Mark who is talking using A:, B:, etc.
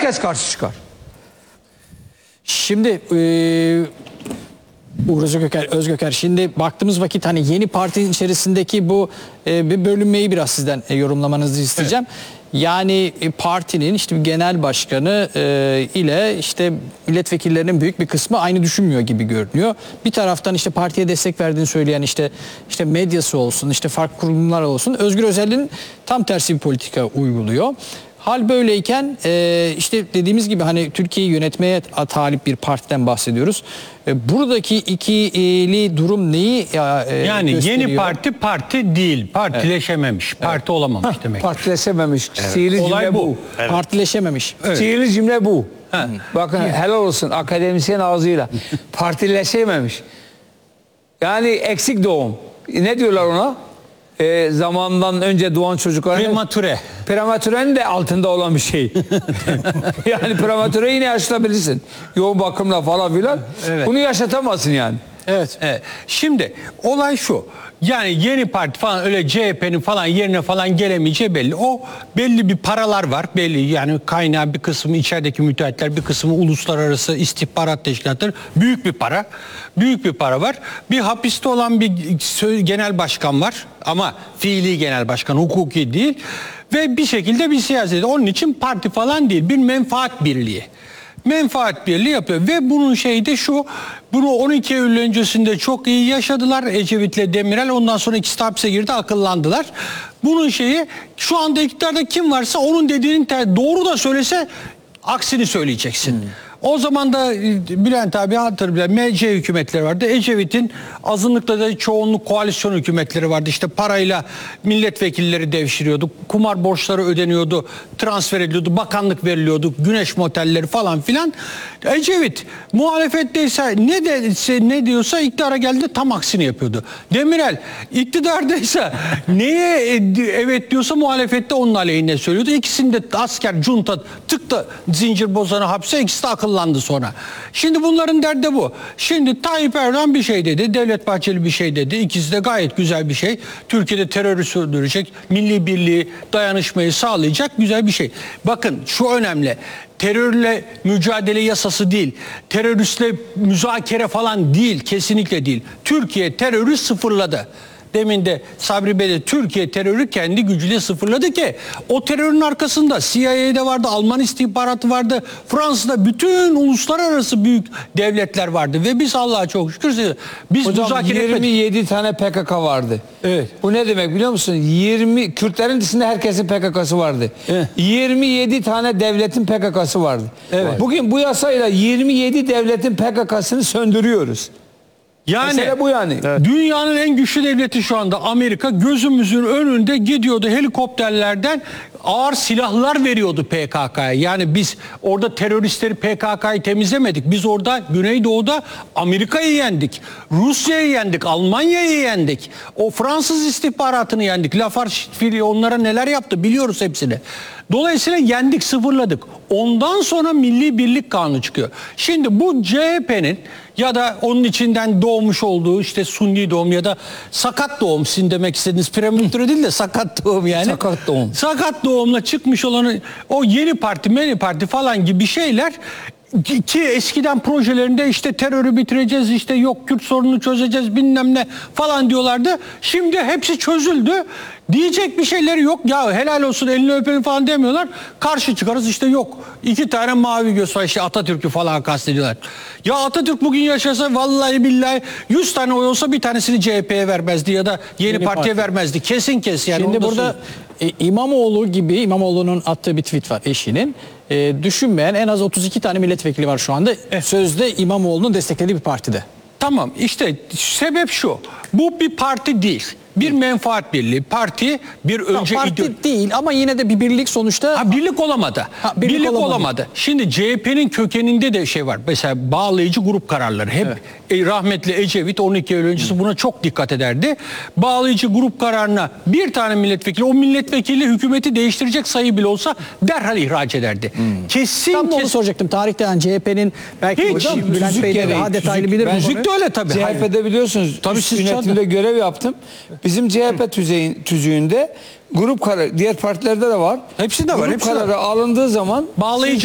A: herkes karşı çıkar.
B: Şimdi Uğur Özgöker, şimdi baktığımız vakit hani yeni partinin içerisindeki bu bir bölünmeyi biraz sizden yorumlamanızı isteyeceğim. Evet. Yani partinin işte genel başkanı ile işte milletvekillerinin büyük bir kısmı aynı düşünmüyor gibi görünüyor. Bir taraftan işte partiye destek verdiğini söyleyen işte medyası olsun, işte farklı kurumlar olsun, Özgür Özel'in tam tersi bir politika uyguluyor. Hal böyleyken işte dediğimiz gibi hani Türkiye'yi yönetmeye talip bir partiden bahsediyoruz. Buradaki ikili durum neyi
C: yani
B: gösteriyor?
C: Yeni parti değil. Partileşememiş. Evet. Parti olamamış demek.
A: Partileşememiş.
C: Evet.
A: Sihirli
C: Olay
A: cümle bu.
B: Evet. Partileşememiş.
A: Evet. Sihirli cümle bu. Ha. Bakın helal olsun akademisyen ağzıyla. Partileşememiş. Yani eksik doğum. Ne diyorlar ona? Zamandan önce doğan çocuklar
C: prematüre.
A: Prematürenin de altında olan bir şey. Yani prematüre yine yaşatabilirsin. Yoğun bakımla falan filan. Evet. Bunu yaşatamazsın yani.
C: Evet. Evet. Şimdi olay şu. Yani yeni parti falan öyle CHP'nin falan yerine falan gelemeyeceği belli. O belli bir paralar var. Belli yani kaynağı bir kısmı içerideki müteahhitler, bir kısmı uluslararası istihbarat teşkilatları. Büyük bir para. Büyük bir para var. Bir hapiste olan bir genel başkan var. Ama fiili genel başkan, hukuki değil. Ve bir şekilde bir siyaset. Onun için parti falan değil. Bir menfaat birliği. Menfaat birliği yapıyor ve bunun şeyi de şu, bunu 12 Eylül öncesinde çok iyi yaşadılar Ecevit'le Demirel, ondan sonra ikisi de hapse girdi, akıllandılar. Bunun şeyi şu anda iktidarda kim varsa onun dediğinin doğru da söylese aksini söyleyeceksin. O zaman da Bülent abi hatırlıyor, MC hükümetleri vardı. Ecevit'in azınlıkta da çoğunluk koalisyon hükümetleri vardı. İşte parayla milletvekilleri devşiriyordu. Kumar borçları ödeniyordu. Transfer ediliyordu. Bakanlık veriliyordu. Güneş motelleri falan filan. Ecevit muhalefetteyse ne diyorsa iktidara geldi tam aksini yapıyordu. Demirel iktidardaysa neye evet diyorsa muhalefette onun aleyhine söylüyordu. İkisinde asker, junta tıktı zincir bozanı hapse, ikisi de akıllandı sonra. Şimdi bunların derdi bu. Şimdi Tayyip Erdoğan bir şey dedi, Devlet Bahçeli bir şey dedi. İkisi de gayet güzel bir şey. Türkiye'de terörü sürdürecek, milli birliği, dayanışmayı sağlayacak güzel bir şey. Bakın şu önemli. Terörle mücadele yasası değil, teröristle müzakere falan değil, kesinlikle değil. Türkiye terörü sıfırladı. Demin de Sabri Bey de Türkiye terörü kendi gücüyle sıfırladı ki o terörün arkasında CIA'de vardı, Alman istihbaratı vardı, Fransa'da bütün uluslararası büyük devletler vardı ve biz Allah'a çok şükür biz
A: hocam,
C: müzakere
A: 27 tane PKK vardı. Evet. Bu ne demek biliyor musun? 20 Kürtlerin dışında herkesin PKK'sı vardı. Evet. 27 tane devletin PKK'sı vardı. Evet. Bugün bu yasayla 27 devletin PKK'sını söndürüyoruz.
C: Yani
A: bu yani.
C: Evet. Dünyanın en güçlü devleti şu anda Amerika gözümüzün önünde gidiyordu helikopterlerden ağır silahlar veriyordu PKK'ya. Yani biz orada teröristleri PKK'yı temizlemedik. Biz orada Güneydoğu'da Amerika'yı yendik. Rusya'yı yendik. Almanya'yı yendik. O Fransız istihbaratını yendik. Lafarge onlara neler yaptı biliyoruz hepsini. Dolayısıyla yendik, sıfırladık. Ondan sonra Milli Birlik Kanunu çıkıyor. Şimdi bu CHP'nin ya da onun içinden doğmuş olduğu işte sunni doğum ya da sakat doğum, sizin demek istediğiniz prematüre değil de sakat doğum yani.
A: Sakat doğum.
C: Sakat doğumla çıkmış olan o yeni parti falan gibi şeyler ki eskiden projelerinde işte terörü bitireceğiz, işte yok Kürt sorununu çözeceğiz bilmem ne falan diyorlardı. Şimdi hepsi çözüldü. Diyecek bir şeyleri yok. Ya helal olsun elini öpelim falan demiyorlar. Karşı çıkarız işte yok. 2 tane mavi göz var işte Atatürk'ü falan kastediyorlar. Ya Atatürk bugün yaşasa vallahi billahi 100 tane oy olsa bir tanesini CHP'ye vermezdi ya da yeni partiye vermezdi. Kesin yani.
B: Şimdi burada İmamoğlu gibi, İmamoğlu'nun attığı bir tweet var eşinin. Düşünmeyen en az 32 tane milletvekili var şu anda. Sözde İmamoğlu'nun desteklediği bir partide.
C: Tamam işte sebep şu. Bu bir parti değil. Bir menfaat birliği. Parti bir önce...
B: Parti değil ama yine de bir birlik sonuçta...
C: birlik olamadı. Birlik olamadı. Şimdi CHP'nin kökeninde de şey var. Mesela bağlayıcı grup kararları. Hep rahmetli Ecevit 12 Eylül öncesi buna çok dikkat ederdi. Bağlayıcı grup kararına bir tane milletvekili, o milletvekili hükümeti değiştirecek sayı bile olsa derhal ihraç ederdi. Kesin.
B: Tam onu soracaktım. Tarihte yani CHP'nin belki hocam Bülent Bey de daha detaylı bilir.
C: Müzik de öyle tabii.
A: CHP'de biliyorsunuz yönetimde görev yaptım. Bizim CHP tüzüğünde grup kararı, diğer partilerde de var.
C: Hepsi de var.
A: Grup kararı alındığı zaman
C: bağlayıcı